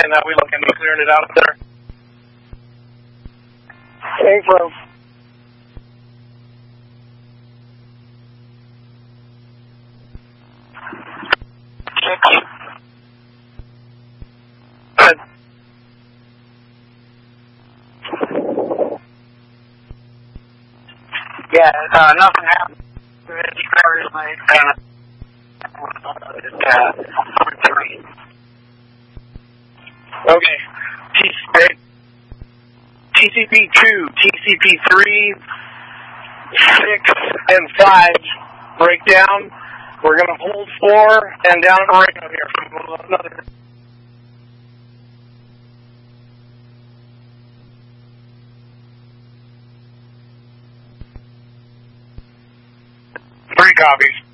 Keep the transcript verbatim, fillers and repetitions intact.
saying that we look into clearing it out up there. Affirm. Six. Good. Yeah, uh, nothing happened. It's very late. Uh, uh, three. Okay. T C P two, T C P three, six, and five break down. We're going to hold four and down at Ringo here for another. Three copies.